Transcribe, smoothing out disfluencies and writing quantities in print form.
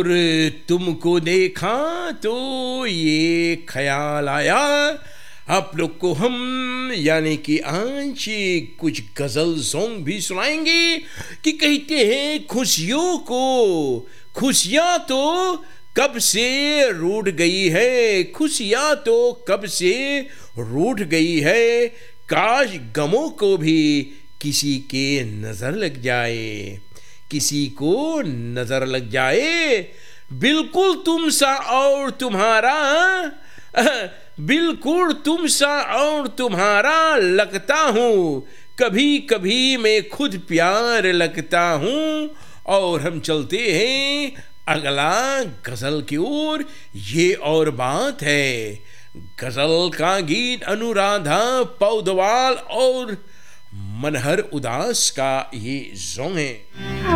और तुमको देखा तो ये ख्याल आया आप लोग को हम यानी कि आज कुछ गजल सॉन्ग भी सुनाएंगे कि कहते हैं खुशियों को खुशियां तो कब से रूठ गई है, खुशियां तो कब से रूठ गई है, काश गमों को भी किसी के नजर लग जाए, किसी को नजर लग जाए। बिल्कुल तुम सा और तुम्हारा, बिल्कुल तुम सा और तुम्हारा लगता हूँ, कभी कभी मैं खुद प्यार लगता हूँ। और हम चलते हैं अगला गजल की ओर। ये और बात है, गजल का गीत अनुराधा पौडवाल और मनहर उदास का ये सॉन्ग है।